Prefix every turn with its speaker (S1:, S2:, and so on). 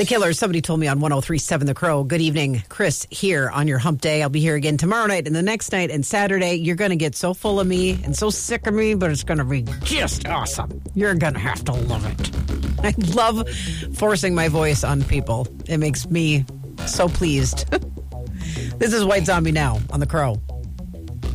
S1: The Killers, somebody told me on 103.7 The Crow. Good evening, Chris, here on your hump day. I'll be here again tomorrow night and the next night and Saturday. You're going to get so full of me and so sick of me, but it's going to be just awesome. You're going to have to love it. I love forcing my voice on people. It makes me so pleased. This is White Zombie now on The Crow.